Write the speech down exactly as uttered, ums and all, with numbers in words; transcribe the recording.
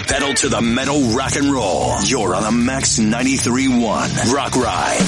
Pedal to the metal rock and roll. You're on the Max ninety-three point one Rock Ride.